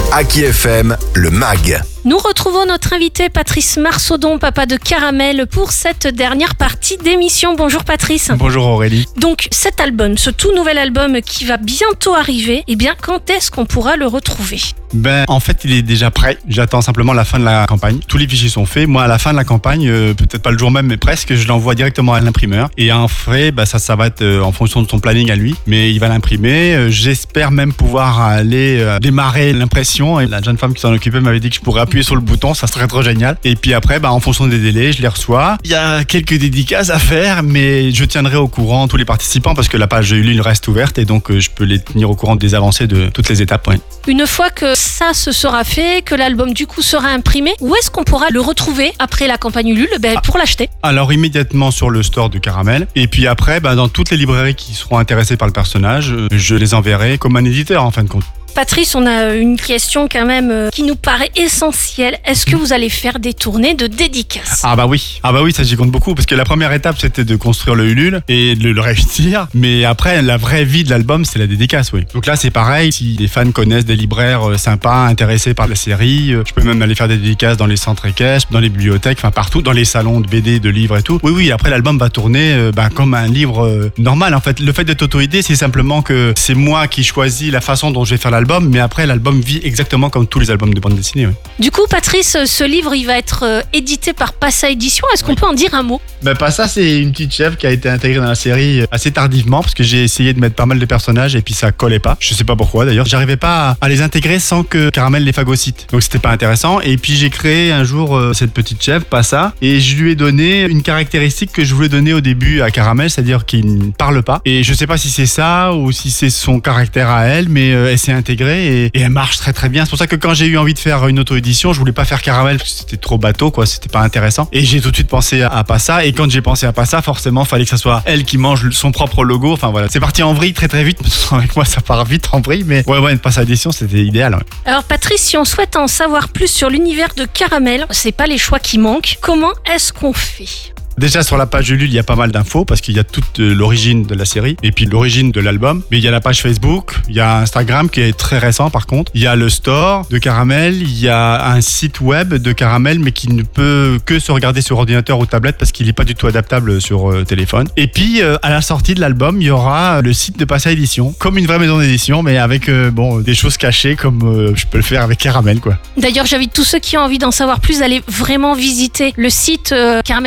Aki FM, le MAG. Nous retrouvons notre invité Patrice Marsaudon, papa de Caramel, pour cette dernière partie d'émission. Bonjour Patrice. Bonjour Aurélie. Donc cet album, ce tout nouvel album qui va bientôt arriver, quand est-ce qu'on pourra le retrouver ? En fait, il est déjà prêt. J'attends simplement la fin de la campagne. Tous les fichiers sont faits. Moi, à la fin de la campagne, peut-être pas le jour même, mais presque, je l'envoie directement à l'imprimeur. Et en frais, ça va être en fonction de son planning à lui. Mais il va l'imprimer. J'espère même pouvoir aller démarrer l'impression. Et la jeune femme qui s'en occupait m'avait dit que je pourrais appuyer sur le bouton. Ça serait trop génial. Et puis après, en fonction des délais, je les reçois. Il y a quelques dédicaces à faire, mais je tiendrai au courant tous les participants parce que la page Ulule reste ouverte et donc je peux les tenir au courant des avancées de toutes les étapes. Oui. Une fois que ça se sera fait, que l'album du coup sera imprimé, où est-ce qu'on pourra le retrouver après la campagne Ulule pour l'acheter ? Alors immédiatement sur le store de Caramel et puis après dans toutes les librairies qui seront intéressées par le personnage, je les enverrai comme un éditeur en fin de compte. Patrice, on a une question quand même qui nous paraît essentielle. Est-ce que vous allez faire des tournées de dédicaces ? Ah bah oui, ça j'y compte beaucoup parce que la première étape c'était de construire le Ulule et de le réussir. Mais après la vraie vie de l'album c'est la dédicace, oui. Donc là c'est pareil, si les fans connaissent des libraires sympas, intéressés par la série, je peux même aller faire des dédicaces dans les centres équestres, dans les bibliothèques, partout, dans les salons de BD, de livres et tout. Oui, après l'album va tourner comme un livre normal. En fait, le fait d'être auto-édité c'est simplement que c'est moi qui choisis la façon dont je vais faire l'album, mais après l'album vit exactement comme tous les albums de bande dessinée. Oui. Du coup, Patrice, ce livre, il va être édité par Passa Édition. Est-ce qu'on peut en dire un mot ? Passa, c'est une petite chèvre qui a été intégrée dans la série assez tardivement parce que j'ai essayé de mettre pas mal de personnages et puis ça collait pas. Je sais pas pourquoi d'ailleurs. J'arrivais pas à les intégrer sans que Caramel les phagocyte. Donc c'était pas intéressant. Et puis j'ai créé un jour cette petite chèvre, Passa, et je lui ai donné une caractéristique que je voulais donner au début à Caramel, c'est-à-dire qu'il ne parle pas. Et je sais pas si c'est ça ou si c'est son caractère à elle, mais elle s'est intégrée et elle marche très très bien. C'est pour ça que quand j'ai eu envie de faire une auto-édition, je voulais pas faire Caramel parce que c'était trop bateau, c'était pas intéressant. Et j'ai tout de suite pensé à Passa. Et quand j'ai pensé à Passa, forcément, fallait que ça soit elle qui mange son propre logo. C'est parti en vrille très très vite. Avec moi, ça part vite en vrille, mais une Passa Édition, c'était idéal. Ouais. Alors Patrice, si on souhaite en savoir plus sur l'univers de Caramel, c'est pas les choix qui manquent. Comment est-ce qu'on fait ? Déjà sur la page Ulule, il y a pas mal d'infos parce qu'il y a toute l'origine de la série et puis l'origine de l'album. Mais il y a la page Facebook, il y a Instagram qui est très récent par contre. Il y a le store de Caramel, il y a un site web de Caramel mais qui ne peut que se regarder sur ordinateur ou tablette parce qu'il n'est pas du tout adaptable sur téléphone. Et puis à la sortie de l'album, il y aura le site de Passa Édition, comme une vraie maison d'édition mais avec des choses cachées comme je peux le faire avec Caramel, quoi. D'ailleurs, j'invite tous ceux qui ont envie d'en savoir plus à aller vraiment visiter le site Caramel